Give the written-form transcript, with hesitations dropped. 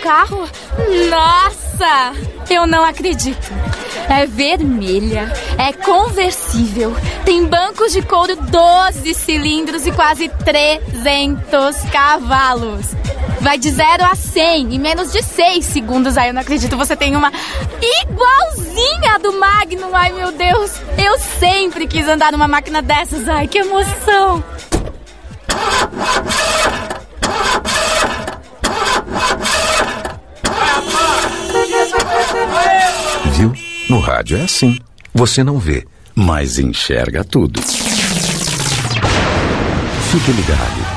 carro? Nossa! Eu não acredito. É vermelha, é conversível, tem bancos de couro 12 cilindros e quase 300 cavalos. Vai de 0 a 100 em menos de 6 segundos. Ai, eu não acredito, você tem uma igualzinha do Magnum. Ai, meu Deus, eu sempre quis andar numa máquina dessas. Ai, que emoção. Viu? No rádio é assim. Você não vê, mas enxerga tudo. Fique ligado.